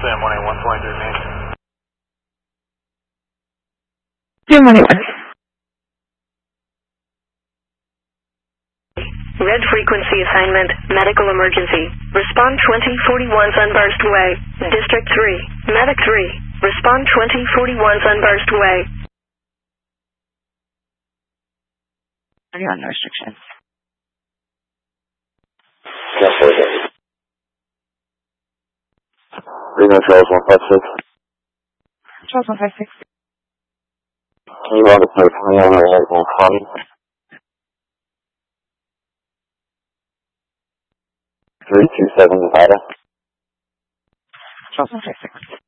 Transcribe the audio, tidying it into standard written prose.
Sam 18123 Main. Sam 181. Red frequency assignment, medical emergency. Respond 2041 Sunburst Way. District 3, Medic 3. Respond 2041 Sunburst Way. Are you on restrictions? Yes, sir. Reno Charles 156. Charles 156. Can you run the plate for me on the local phone? 327 Nevada. Charles 156.